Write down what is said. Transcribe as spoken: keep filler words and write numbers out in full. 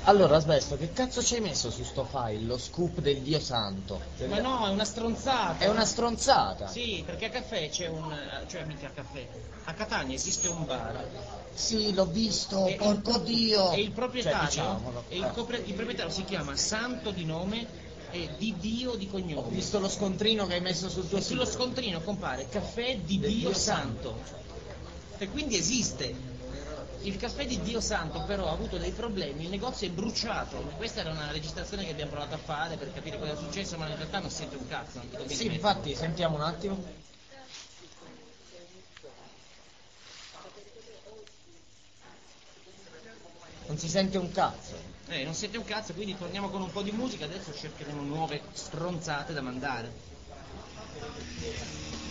Allora, Sbesto, che cazzo ci hai messo su sto file? Lo scoop del Dio santo? Ma no, è una stronzata. È una stronzata. Sì, perché a caffè c'è un... cioè mica a caffè. A Catania esiste un bar. Sì, l'ho visto, E porco il, Dio. E il proprietario, Cioè, diciamolo. e il, copre- il proprietario si chiama Santo di nome e di Dio di Ho cognome. visto lo scontrino che hai messo sul tuo E sullo sito. scontrino compare caffè di Del Dio Dio Santo. E quindi esiste. Il caffè di Dio Santo però ha avuto dei problemi, il negozio è bruciato. Questa era una registrazione che abbiamo provato a fare per capire cosa è successo, ma in realtà non sente un cazzo. Non ti Sì, infatti, sentiamo un attimo. Non si sente un cazzo. Eh, non sente un cazzo, quindi torniamo con un po' di musica, adesso cercheremo nuove stronzate da mandare.